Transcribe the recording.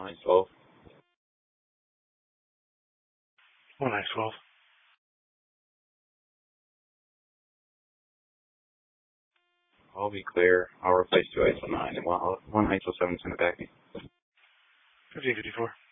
1-12. 1-12. I'll be clear. I'll replace 2 ISO 9 and 1 ISO 7 send it back. 1554.